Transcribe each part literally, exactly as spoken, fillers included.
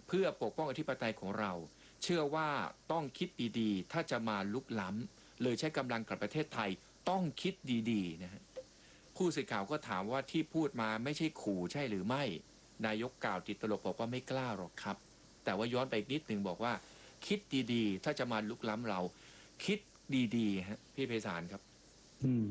เพื่อปกป้องอธิปไตยของเราเชื่อว่าต้องคิดดีๆถ้าจะมาลุกล้ำเลยใช้กำลังกับประเทศไทยต้องคิดดีๆนะฮะผู้สื่อข่าวก็ถามว่าที่พูดมาไม่ใช่ขู่ใช่หรือไม่นายกกล่าวติดตลกบอกว่าไม่กล้าหรอกครับแต่ว่าย้อนไปอีกนิดหนึ่งบอกว่าคิดดีๆถ้าจะมาลุกล้ำเราคิดดีๆฮะพี่ไพศาลครับอืม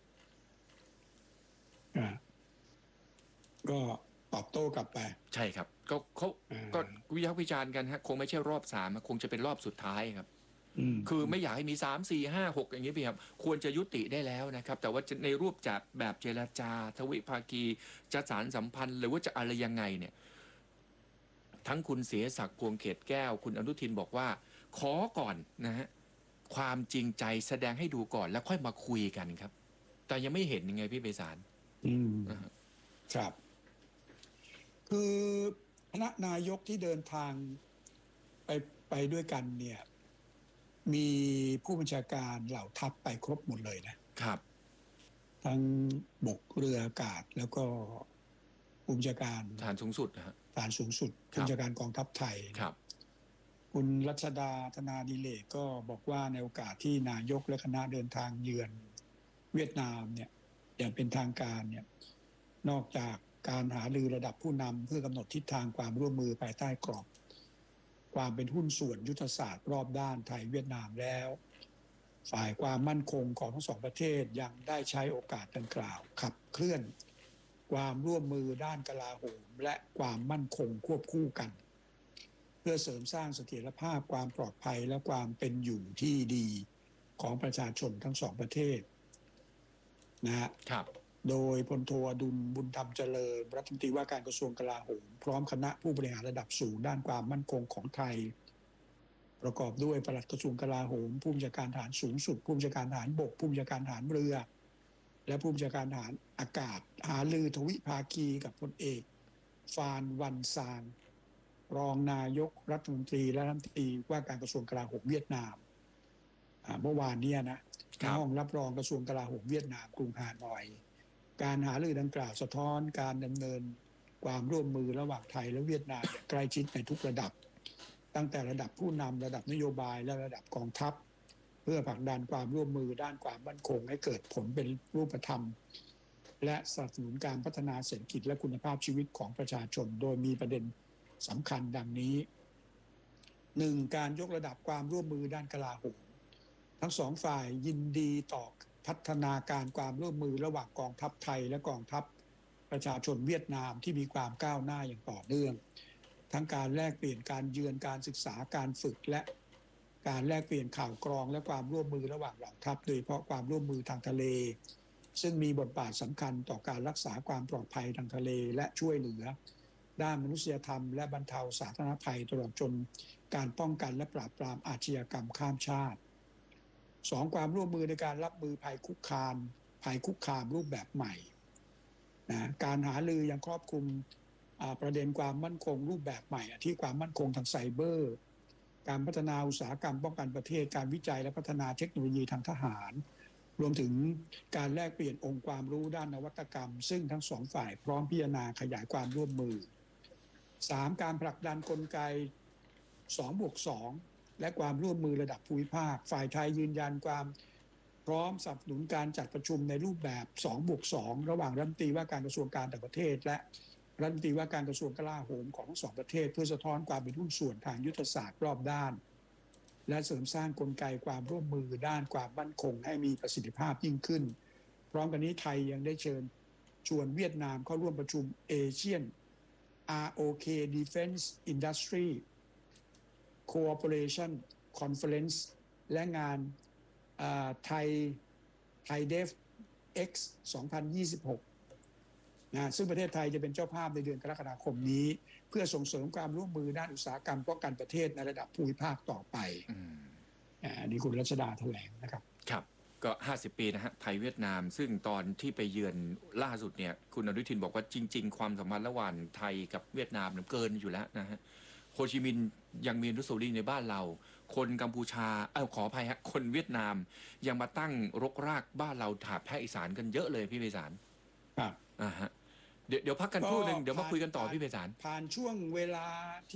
อ่าก็ตอบโต้กลับไปใช่ครับก็เขาก็วิพากษ์วิจารณ์กันฮะคงไม่ใช่รอบสามคงจะเป็นรอบสุดท้ายครับคือไม่อยากให้มีสามสี่ห้าหกอย่างนี้พี่ครับควรจะยุติได้แล้วนะครับแต่ว่าในรูปจากแบบเจรจาทวิภาคีจะสารสัมพันธ์หรือว่าจะอะไรยังไงเนี่ยทั้งคุณเสียศักดิ์พวงเขตแก้วคุณอนุทินบอกว่าขอก่อนนะฮะความจริงใจแสดงให้ดูก่อนแล้วค่อยมาคุยกันครับแต่ยังไม่เห็นยังไงพี่ไพศาลอืมครับคือคณะนายกที่เดินทางไปไปด้วยกันเนี่ยมีผู้บัญชาการเหล่าทัพไปครบหมดเลยนะครับทั้งบกเรืออากาศแล้วก็ผู้บัญชาการฐานสูงสุดนะฮะฐานสูงสุดผู้บัญชาการกองทัพไทยครับคุณรัชดาธนาดิเลกก็บอกว่าในโอกาสที่นายกและคณะเดินทางเยือนเวียดนามเนี่ยอย่างเป็นทางการเนี่ยนอกจากการหารือระดับผู้นำเพื่อกำหนดทิศทางความร่วมมือภายใต้กรอบความเป็นหุ้นส่วนยุทธศาสตร์รอบด้านไทยเวียดนามแล้วฝ่ายความมั่นคงของทั้งสองประเทศยังได้ใช้โอกาสดังกล่าวขับเคลื่อนความร่วมมือด้านกลาโหมและความมั่นคงควบคู่กันเพื่อเสริมสร้างเสถียรภาพความปลอดภัยและความเป็นอยู่ที่ดีของประชาชนทั้งสองประเทศนะฮะครับโดยพลโทอดุลบุญธรรมเจริญรัฐมนตรีว่าการกระทรวงกลาโหมพร้อมคณะผู้บริหารระดับสูงด้านความมั่นคงของไทยประกอบด้วยปลัดกระทรวงกลาโหมผู้บัญชาการทหารสูงสุดผู้บัญชาการทหารบกผู้บัญชาการทหารเรือและผู้บัญชาการทหารอากาศหารือทวิภาคีกับพลเอกฟานวันซานรองนายกรัฐมนตรีและรัฐมนตรีว่าการกระทรวงกลาโหมเวียดนามเมื่อวานนี้นะในห้องรับรองกระทรวงกลาโหมเวียดนามกรุงฮานอยการหารือดังกล่าวสะท้อนการดำเนินความร่วมมือระหว่างไทยและเวียดนามอย่างใกล้ชิดในทุกระดับตั้งแต่ระดับผู้นำระดับนโยบายและระดับกองทัพเพื่อผลักดันความร่วมมือด้านความมั่นคงให้เกิดผลเป็นรูปธรรมและสนับสนุนการพัฒนาเศรษฐกิจและคุณภาพชีวิตของประชาชนโดยมีประเด็นสำคัญดังนี้ หนึ่ง. การยกระดับความร่วมมือด้านกลาโหมทั้งสองฝ่ายยินดีต่อพัฒนาการความร่วมมือระหว่างกองทัพไทยและกองทัพประชาชนเวียดนามที่มีความก้าวหน้าอย่างต่อเนื่องทั้งการแลกเปลี่ยนการเยือนการศึกษาการฝึกและการแลกเปลี่ยนข่าวกรองและความร่วมมือระหว่างเหล่าทัพโดยเฉพาะความร่วมมือทางทะเลซึ่งมีบทบาทสำคัญต่อการรักษาความปลอดภัยทางทะเลและช่วยเหลือด้านมนุษยธรรมและบรรเทาสาธารณภัยตลอดจนการป้องกันและปราบปรามอาชญากรรมข้ามชาติสองความร่วมมือในการรับมือภัยคุกคามภัยคุกคามรูปแบบใหม่นะการหารือยังครอบคลุมประเด็นความมั่นคงรูปแบบใหม่ที่ความมั่นคงทางไซเบอร์การพัฒนาอุตสาหกรรมป้องกันประเทศการวิจัยและพัฒนาเทคโนโลยีทางทหารรวมถึงการแลกเปลี่ยนองค์ความรู้ด้านนวัตกรรมซึ่งทั้งสองฝ่ายพร้อมพิจารณาขยายความร่วมมือสามการผลักดันกลไกสองบวกสองและความร่วมมือระดับภูมิภาคฝ่ายไทยยืนยันความพร้อมสนับสนุนการจัดประชุมในรูปแบบสองบวกสองระหว่างรัฐมนตรีว่าการกระทรวงการต่างประเทศและรัฐมนตรีว่าการกระทรวงกลาโหมของทั้งสองประเทศเพื่อสะท้อนความเป็นหุ้นส่วนทางยุทธศาสตร์รอบด้านและเสริมสร้างกลไกความร่วมมือด้านความมั่นคงให้มีประสิทธิภาพยิ่งขึ้นพร้อมกันนี้ไทยยังได้เชิญชวนเวียดนามเข้าร่วมประชุม Asian อาร์ โอ เค Defense Industry Cooperation Conference และงานไทยไทยเดฟ X สองพันยี่สิบหกนะซึ่งประเทศไทยจะเป็นเจ้าภาพในเดือนกรกฎาคมนี้เพื่อส่งเสริมความร่วมมือด้านอุตสาหกรรมป้องกันประเทศในระดับภูมิภาคต่อไปอันนี้คุณรัชดาแถลงนะครับครับก็ห้าสิบปีนะฮะไทยเวียดนามซึ่งตอนที่ไปเยือนล่าสุดเนี่ยคุณอนุทินบอกว่าจริงๆความสัมพันธ์ระหว่างไทยกับเวียดนามเกินอยู่แล้วนะฮะโฮจิมินห์ยังมีอนุสาวรีย์ในบ้านเราคนกัมพูชาเออขออภัยฮะคนเวียดนามยังมาตั้งรกรากบ้านเราถาบแพร่อีสานกันเยอะเลยพี่ไพศาลครับอ่าฮะเดี๋ยวเดี๋ยวพักกันครู่หนึ่งเดี๋ยวมาคุยกันต่อพี่ไพศาลผ่านช่วงเวลา